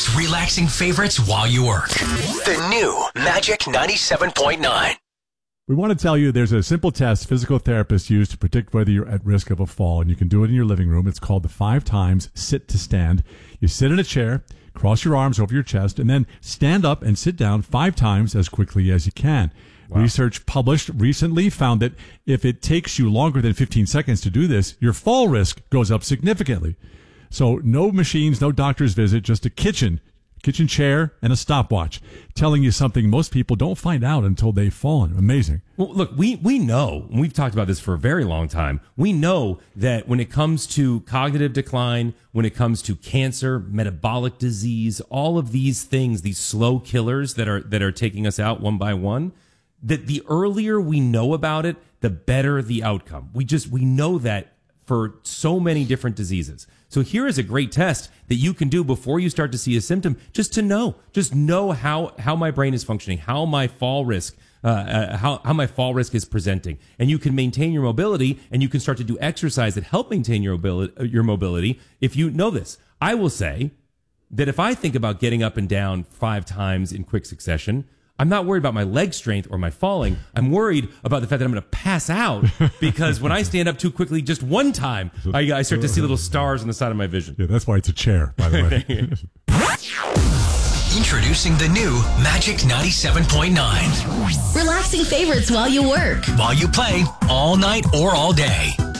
most relaxing favorites while you work. The new Magic 97.9. We want to tell you there's a simple test physical therapists use to predict whether you're at risk of a fall, and you can do it in your living room. It's called the 5 times sit to stand. You sit in a chair, cross your arms over your chest, and then stand up and sit down 5 times as quickly as you can. Wow. Research published recently found that if it takes you longer than 15 seconds to do this, your fall risk goes up significantly. So no machines, no doctor's visit, just a kitchen chair and a stopwatch telling you something most people don't find out until they've fallen. Amazing. Well, look, we know, and we've talked about this for a very long time, we know that when it comes to cognitive decline, when it comes to cancer, metabolic disease, all of these things, these slow killers that are taking us out one by one, that the earlier we know about it, the better the outcome. We know that for so many different diseases. So here is a great test that you can do before you start to see a symptom, just know how my brain is functioning, how my fall risk, how my fall risk is presenting. And you can maintain your mobility, and you can start to do exercise that help maintain your mobility if you know this. I will say that if I think about getting up and down 5 times in quick succession, I'm not worried about my leg strength or my falling. I'm worried about the fact that I'm going to pass out because when I stand up too quickly just one time, I start to see little stars on the side of my vision. Yeah, that's why it's a chair, by the way. Introducing the new Magic 97.9. Relaxing favorites while you work. While you play, all night or all day.